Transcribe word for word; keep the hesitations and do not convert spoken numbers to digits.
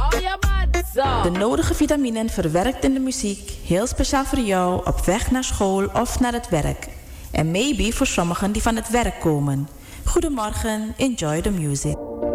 De nodige vitaminen verwerkt in de muziek, heel speciaal voor jou op weg naar school of naar het werk. En maybe voor sommigen die van het werk komen. Goedemorgen, enjoy the music.